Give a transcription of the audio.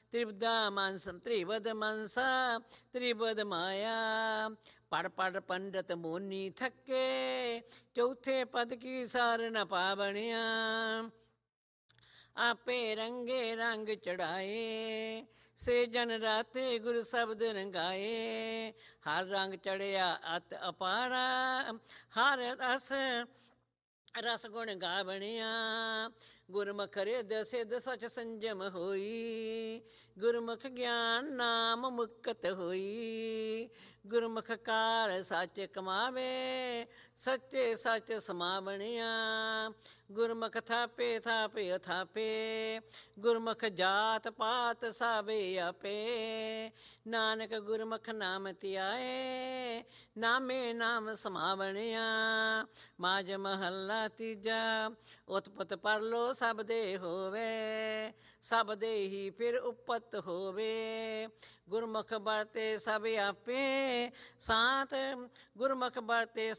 त्रिवद मनसा त्रिवद माया। पढ़ पंडित मोनी थके, चौथे पद की सार न पावणिया। आपे रंगे रंग चढ़ाए, से जन राते गुरु शब्द रंगाए। हर रंग चढ़िया अत अपारा, हर रस गुण गावणिया। गुरमुख रिद सिद्ध सच संजम होई, गुरमुख ज्ञान नाम मुकत होई। गुरमुख कार सच कमावे, सच्चे सच समावणिया। गुरमुख थापे थापे थापे, गुरमुख जात पात सावे आपे। नानक गुरमुख नाम धियाए, नामे नाम समावणिया। माज महला तीजा, उत्पत परलो सब दे होवे, सब दे ही फिर उपत होवे। गुरमुख बरते सब आपे, सात गुरमुख बरते